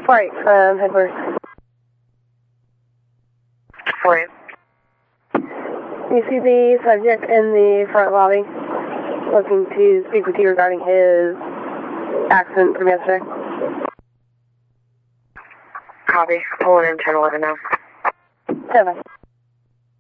Right, headquarters. 48. You see the subject in the front lobby looking to speak with you regarding his accident from yesterday? Copy. Pulling in 1011 now. 7.